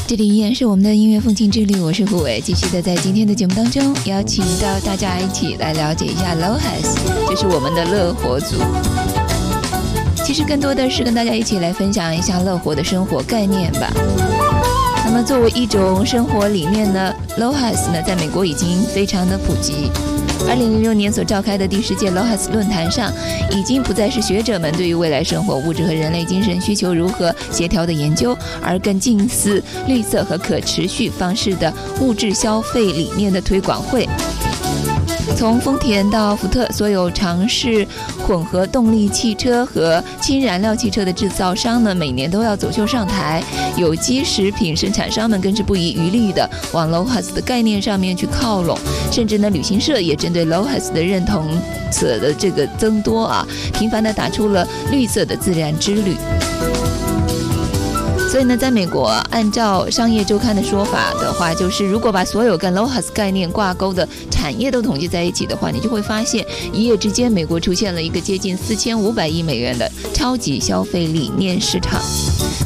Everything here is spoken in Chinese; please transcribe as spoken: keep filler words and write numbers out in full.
这里依然是我们的音乐风景之旅，我是胡伟，继续的在今天的节目当中邀请到大家一起来了解一下 LOHAS， 就是我们的乐活族。其实更多的是跟大家一起来分享一下乐活的生活概念吧。那么作为一种生活理念呢， LOHAS 呢在美国已经非常的普及。二零零六年所召开的第十届 LOHAS 论坛上，已经不再是学者们对于未来生活物质和人类精神需求如何协调的研究，而更近似绿色和可持续方式的物质消费理念的推广会。从丰田到福特，所有尝试混合动力汽车和氢燃料汽车的制造商呢，每年都要走秀上台。有机食品生产商们更是不遗余力的往 LOHAS 的概念上面去靠拢，甚至呢，旅行社也针对 LOHAS 的认同者的这个增多啊，频繁地打出了绿色的自然之旅。所以呢，在美国，按照商业周刊的说法的话，就是如果把所有跟 LOHAS 概念挂钩的产业都统计在一起的话，你就会发现，一夜之间，美国出现了一个接近四千五百亿美元的超级消费理念市场。